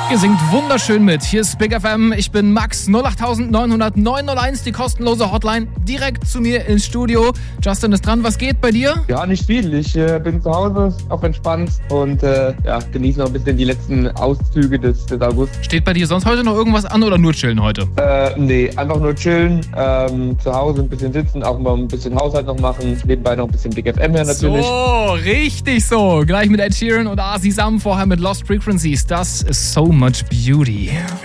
Ihr singt wunderschön mit. Hier ist Big FM. Ich bin Max 08900 901, die kostenlose Hotline direkt zu mir ins Studio. Justin ist dran. Was geht bei dir? Ja, nicht viel. Ich bin zu Hause, auf entspannt und genieße noch ein bisschen die letzten Auszüge des August. Steht bei dir sonst heute noch irgendwas an oder nur chillen heute? Nee, einfach nur chillen, zu Hause ein bisschen sitzen, auch mal ein bisschen Haushalt noch machen, nebenbei noch ein bisschen Big FM her natürlich. So, richtig so. Gleich mit Ed Sheeran und Asi Sam, vorher mit Lost Frequencies. Das ist So Much Beauty.